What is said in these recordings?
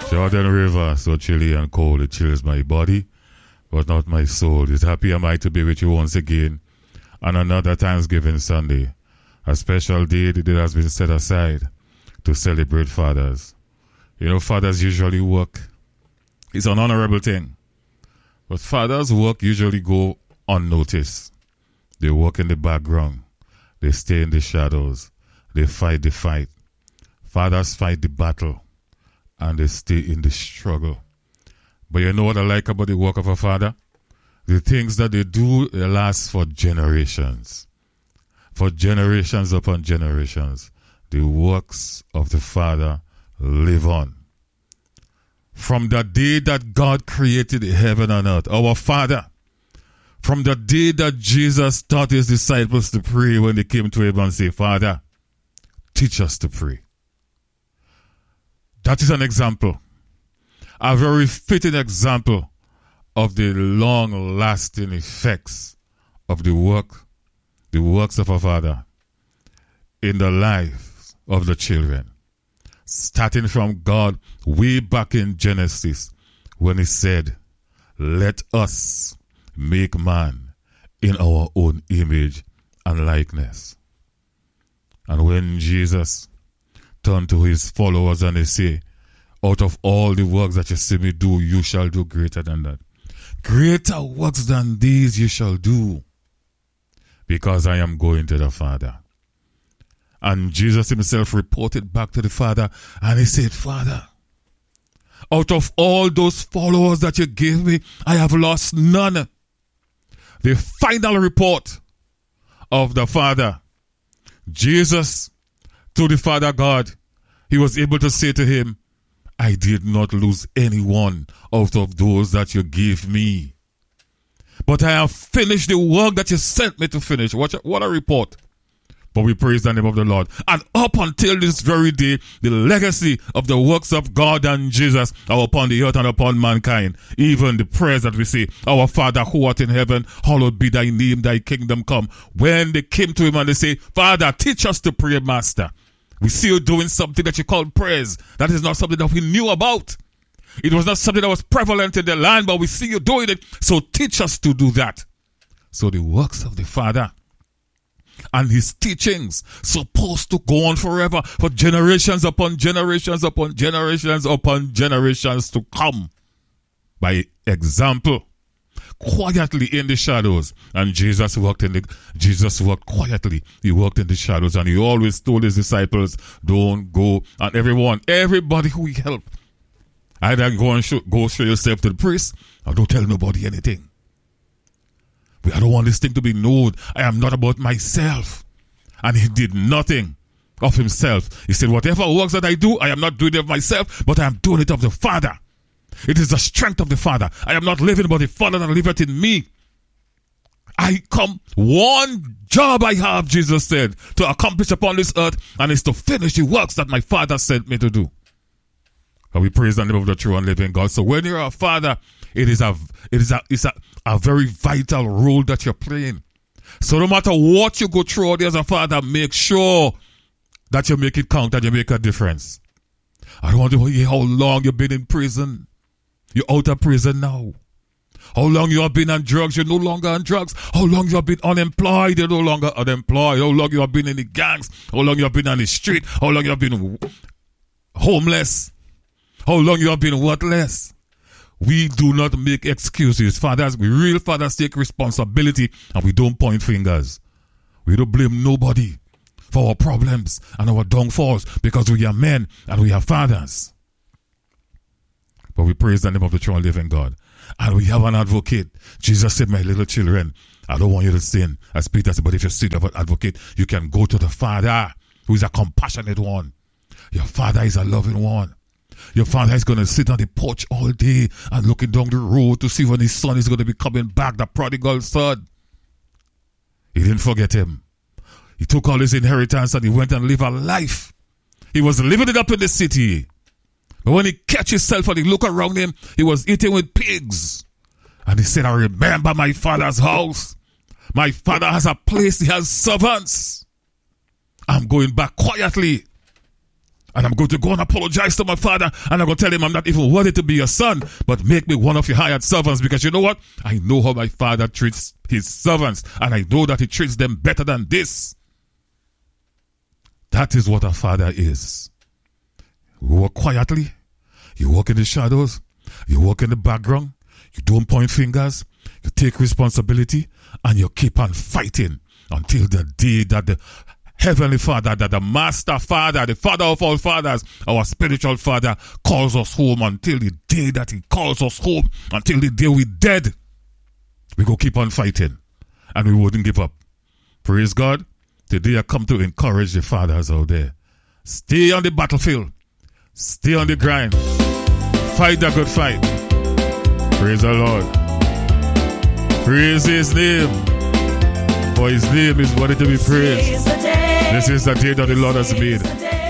Jordan River, so chilly and cold, it chills my body, but not my soul. It's happy am I to be with you once again on another Thanksgiving Sunday, a special day that has been set aside to celebrate fathers. You know, fathers usually work. It's an honorable thing. But fathers' work usually go unnoticed. They work in the background. They stay in the shadows. They fight the fight. Fathers fight the battle. And they stay in the struggle. But you know what I like about the work of a father? The things that they do, they last for generations. For generations upon generations. The works of the Father live on. From the day that God created heaven and earth, our Father, from the day that Jesus taught his disciples to pray when they came to him and say, Father, teach us to pray. That is an example, a very fitting example of the long-lasting effects of the works of a father in the lives of the children. Starting from God way back in Genesis when he said, let us make man in our own image and likeness. And when Jesus turned to his followers and he said, out of all the works that you see me do, you shall do greater than that. Greater works than these you shall do, because I am going to the Father. And Jesus himself reported back to the Father and he said, Father, out of all those followers that you gave me, I have lost none. The final report of the Father, Jesus to the Father God, he was able to say to him, I did not lose anyone out of those that you gave me. But I have finished the work that you sent me to finish. What a report. But we praise the name of the Lord. And up until this very day, the legacy of the works of God and Jesus are upon the earth and upon mankind. Even the prayers that we say, our Father who art in heaven, hallowed be thy name, thy kingdom come. When they came to him and they say, Father, teach us to pray, Master. We see you doing something that you call prayers. That is not something that we knew about. It was not something that was prevalent in the land, but we see you doing it. So teach us to do that. So the works of the Father and his teachings supposed to go on forever for generations upon generations upon generations upon generations to come. By example, quietly in the shadows. And Jesus worked quietly. He worked in the shadows, and he always told his disciples, don't go. And everybody who he helped, either go show yourself to the priest, or don't tell nobody anything. I don't want this thing to be known. I am not about myself. And he did nothing of himself. He said, whatever works that I do, I am not doing it of myself, but I am doing it of the Father. It is the strength of the Father. I am not living, but the Father that liveth in me. One job I have, Jesus said, to accomplish upon this earth, and is to finish the works that my Father sent me to do. And we praise the name of the true and living God. So when you're a father, it is a very vital role that you're playing. So no matter what you go through as a father, make sure that you make it count, that you make a difference. I don't want to hear how long you've been in prison. You're out of prison now. How long you have been on drugs, you're no longer on drugs. How long you have been unemployed, you're no longer unemployed. How long you have been in the gangs. How long you have been on the street. How long you have been homeless. How long you have been worthless. We do not make excuses. Fathers, real fathers take responsibility, and we don't point fingers. We don't blame nobody for our problems and our downfalls, because we are men and we are fathers. But we praise the name of the true and living God. And we have an advocate. Jesus said, my little children, I don't want you to sin. As Peter said, but if you sin of an advocate, you can go to the Father, who is a compassionate one. Your Father is a loving one. Your Father is going to sit on the porch all day and looking down the road to see when his son is going to be coming back, the prodigal son. He didn't forget him. He took all his inheritance and he went and lived a life. He was living it up in the city. But when he catch himself and he look around him, he was eating with pigs. And he said, I remember my Father's house. My Father has a place. He has servants. I'm going back quietly And I'm going to go and apologize to my father, and I'm going to tell him I'm not even worthy to be your son, but make me one of your hired servants, because you know what? I know how my father treats his servants, and I know that he treats them better than this. That is what a father is. You work quietly, you work in the shadows, you work in the background, you don't point fingers, you take responsibility, and you keep on fighting until the day that the Heavenly Father, that the Master Father, the Father of all fathers, our spiritual Father, calls us home, until the day that he calls us home, until the day we're dead. We go keep on fighting, and we wouldn't give up. Praise God. Today I come to encourage the fathers out there. Stay on the battlefield. Stay on the grind. Fight the good fight. Praise the Lord. Praise his name. For his name is worthy to be praised. This is the day that the Lord has made.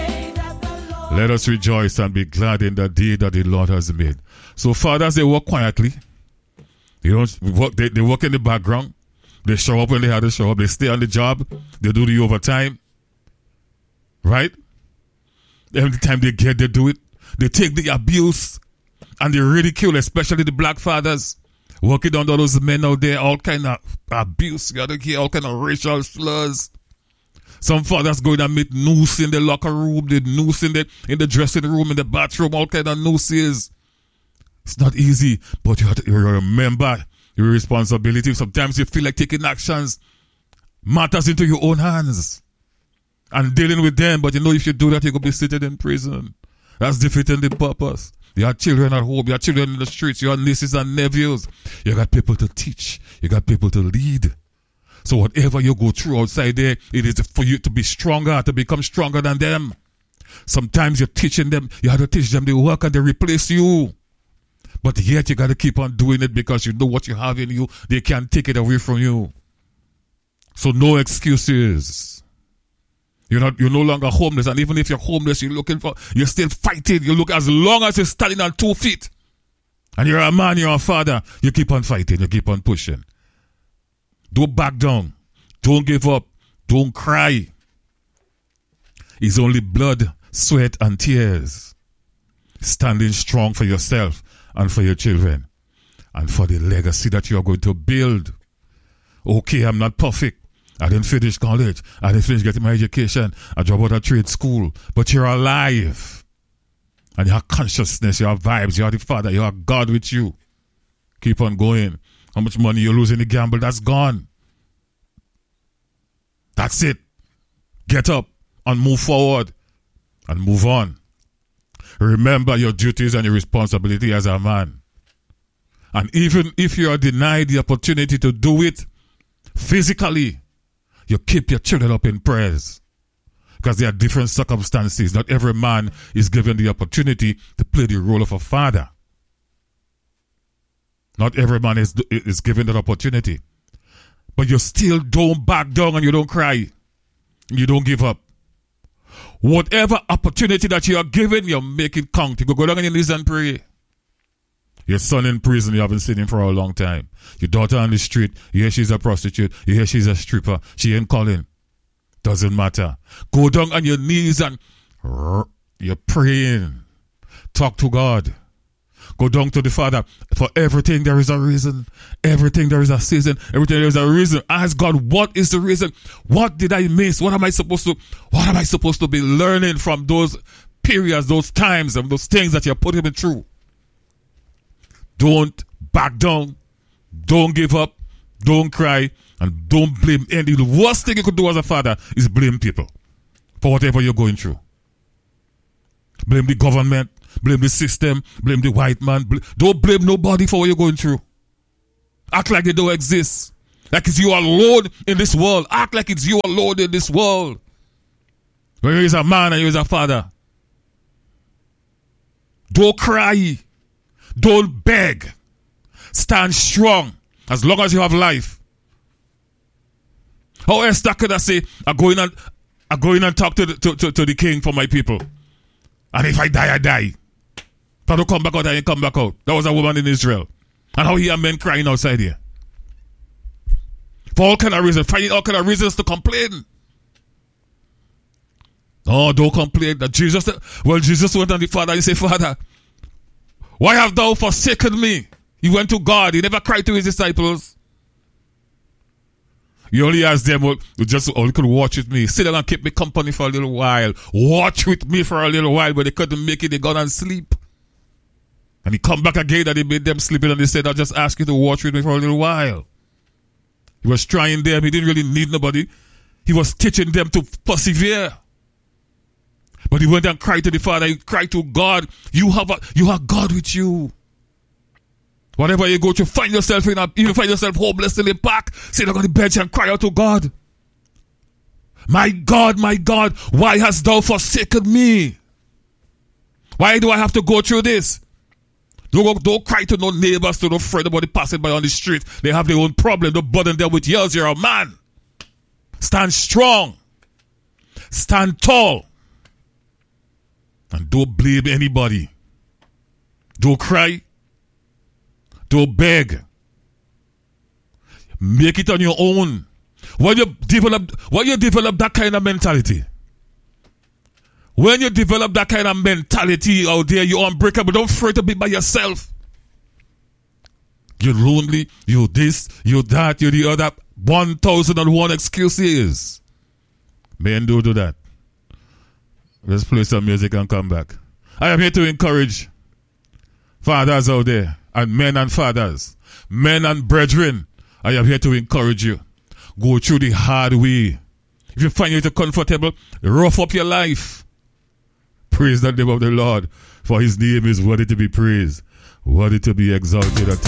Let us rejoice and be glad in the day that the Lord has made. So fathers, they work quietly. They work in the background. They show up when they have to show up. They stay on the job. They do the overtime. Right? Every time they get, they do it. They take the abuse and the ridicule, especially the black fathers. Working under those men out there, all kind of abuse. You gotta hear all kind of racial slurs. Some fathers go in and meet noose in the locker room, the noose in the dressing room, in the bathroom, all kind of nooses. It's not easy, but you have to remember your responsibility. Sometimes you feel like taking actions, matters into your own hands and dealing with them, but you know if you do that, you're going to be sitting in prison. That's defeating the purpose. You have children at home, you have children in the streets, you have nieces and nephews. You got people to teach, you got people to lead. So whatever you go through outside there, it is for you to be stronger, to become stronger than them. Sometimes you're teaching them, you have to teach them the work and they replace you. But yet you got to keep on doing it because you know what you have in you. They can't take it away from you. So no excuses. You're no longer homeless, and even if you're homeless, you're still fighting. You look, as long as you're standing on 2 feet, and you're a man, you're a father, you keep on fighting, you keep on pushing. Don't back down. Don't give up. Don't cry. It's only blood, sweat, and tears. Standing strong for yourself and for your children and for the legacy that you're going to build. Okay, I'm not perfect. I didn't finish college. I didn't finish getting my education. I dropped out of trade school. But you're alive. And you have consciousness, you have vibes, you have the Father, you have God with you. Keep on going. How much money you lose in the gamble, that's gone. That's it. Get up and move forward and move on. Remember your duties and your responsibility as a man. And even if you are denied the opportunity to do it physically, you keep your children up in prayers. Because there are different circumstances. Not every man is given the opportunity to play the role of a father. Not every man is given that opportunity. But you still don't back down and you don't cry. You don't give up. Whatever opportunity that you are given, you make it count. You go down on your knees and pray. Your son in prison, you haven't seen him for a long time. Your daughter on the street, you hear she's a prostitute. You hear she's a stripper. She ain't calling. Doesn't matter. Go down on your knees and you're praying. Talk to God. Go down to the Father. For everything there is a reason. Everything there is a season. Everything there is a reason. Ask God, what is the reason? What did I miss? What am I supposed to be learning from those periods, those times, and those things that you're putting me through? Don't back down. Don't give up. Don't cry. And don't blame any. The worst thing you could do as a father is blame people for whatever you're going through. Blame the government. Blame the system. Blame the white man. Don't blame nobody for what you're going through. Act like they don't exist. Like it's you alone in this world. Act like it's you alone in this world. When you is a man and you is a father. Don't cry. Don't beg. Stand strong as long as you have life. How Esther could I say, I go in and talk to the king for my people. And if I die, I die. If I don't come back out, I ain't come back out. That was a woman in Israel. And how he had men crying outside here. For all kind of reasons. Finding all kind of reasons to complain. Oh, don't complain that Jesus went on the Father and said, Father, why have thou forsaken me? He went to God. He never cried to his disciples. He only asked them, you could watch with me. Sit down and keep me company for a little while. Watch with me for a little while. But they couldn't make it. They got and sleep. And he come back again and he made them sleeping. And they said, I'll just ask you to watch with me for a little while. He was trying them. He didn't really need nobody. He was teaching them to persevere. But he went and cried to the Father. He cried to God. You have God with you. Whatever you go to, find yourself you find yourself homeless in the park, sit on the bench and cry out to God. My God, why hast thou forsaken me? Why do I have to go through this? Don't cry to no neighbors, to no friend about passing by on the street. They have their own problem. Don't burden them with yours. You're a man. Stand strong. Stand tall. And don't blame anybody. Don't cry. Don't beg. Make it on your own. When you develop that kind of mentality, out there, you're unbreakable. Don't afraid to be by yourself. You're lonely. You're this. You're that. You're the other. 1,001 excuses. Men don't do that. Let's play some music and come back. I am here to encourage fathers out there, and men and fathers, men and brethren. I am here to encourage you. Go through the hard way. If you find it comfortable, rough up your life. Praise the name of the Lord, for his name is worthy to be praised, worthy to be exalted.